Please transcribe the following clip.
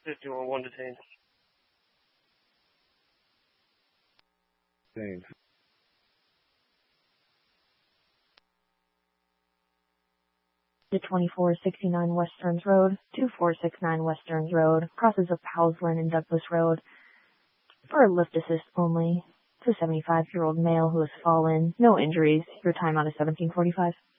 51-1 detained. Detained. To 2469 West Stearns Road, 2469 West Stearns Road, crosses of Powellsland and Douglas Road. For lift assist only. It's a 75-year-old male who has fallen. No injuries. Your time out is 17:45.